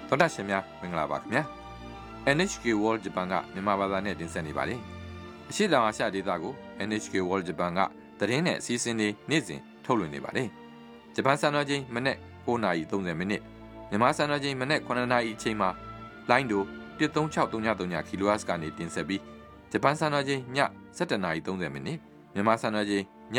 သောတာရှင်များမင်္ဂလာပါခင်ဗျာ NHK World Japan ကမြန်မာဘာသာနဲ့တင်ဆက်နေပါတယ်အရှိတောင်အာရှဒေသကို NHK World Japan ကသတင်းနဲ့အစီအစဉ်တွေနေ့စဉ်ထုတ်လွှင့်နေပါတယ်ဂျပန်စံတော်ချိန်မနေ့9:30မိနစ်မြန်မာစံတော်ချိန်မနေ့9:00နာရီအချိန်မှာလိုင်းဒို13633 kHz ကနေတင်ဆက်ပြီးဂျပန်စံတော်ချိန်ည7:30မိနစ်မြန်မာစံတော်ချိန်